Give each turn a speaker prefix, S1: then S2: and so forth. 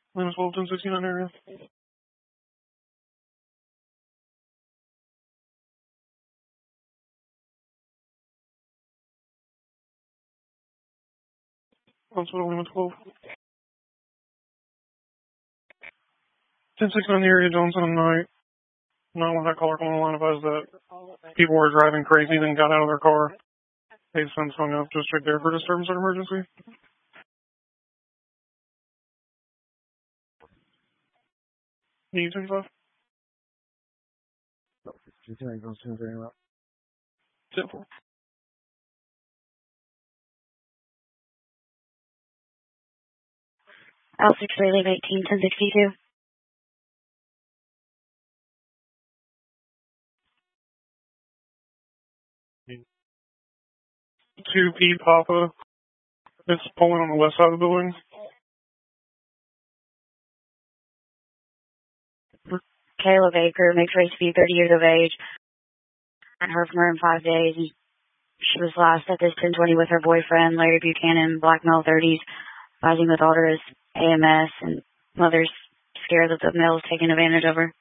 S1: Minus 12, 1069 area. Hospital, Lima 12. 1069 area, Johnson and Knight. Not when that caller came on the line advised that people were driving crazy, then got out of their car. They since hung up. Just check there for disturbance or emergency. E35? 10-4.
S2: L6 Relief 18, 1062.
S1: 2P Papa. It's pulling on the west side of the building.
S2: Kayla Baker, mixed race, be 30 years of age. I heard from her in 5 days. She was last at this 1020 with her boyfriend, Larry Buchanan, black male 30s, fighting with daughter is AMS, and mother's scared that the male's taking advantage of her.